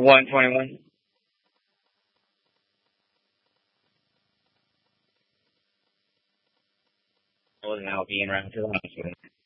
121. Well, now being around to the hospital.